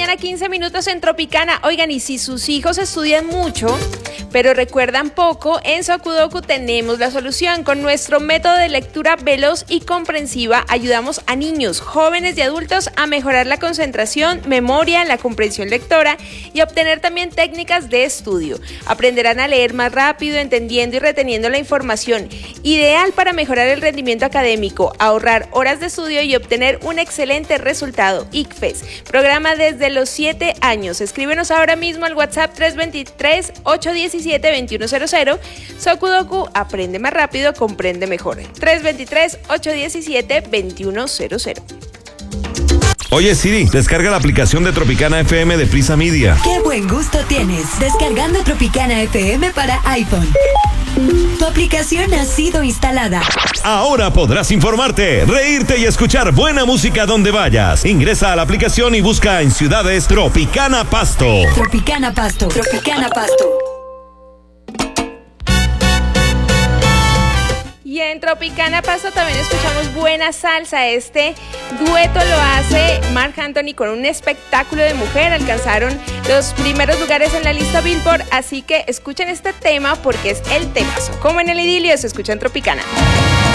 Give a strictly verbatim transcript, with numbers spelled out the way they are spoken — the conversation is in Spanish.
mañana, quince minutos en Tropicana. Oigan, y si sus hijos estudian mucho, pero recuerdan poco, en Sokudoku tenemos la solución. Con nuestro método de lectura veloz y comprensiva, ayudamos a niños, jóvenes y adultos a mejorar la concentración, memoria, la comprensión lectora y obtener también técnicas de estudio. Aprenderán a leer más rápido, entendiendo y reteniendo la información. Ideal para mejorar el rendimiento académico, ahorrar horas de estudio y obtener un excelente resultado. I C F E S, programa desde los siete años. Escríbenos ahora mismo al WhatsApp tres dos tres, ocho uno siete, dos uno cero cero. Sokudoku, aprende más rápido, comprende mejor. tres dos tres, ocho uno siete, dos uno cero cero. Oye Siri, descarga la aplicación de Tropicana F M de Prisa Media. ¡Qué buen gusto tienes! Descargando Tropicana F M para iPhone. Tu aplicación ha sido instalada. Ahora podrás informarte, reírte y escuchar buena música donde vayas. Ingresa a la aplicación y busca en ciudades Tropicana Pasto. Tropicana Pasto. Tropicana Pasto. Y en Tropicana Pasto también escuchamos buena salsa. Este dueto lo hace Marc Anthony con un espectáculo de mujer. Alcanzaron los primeros lugares en la lista Billboard, así que escuchen este tema porque es el temazo. Como en el idilio se escucha en Tropicana.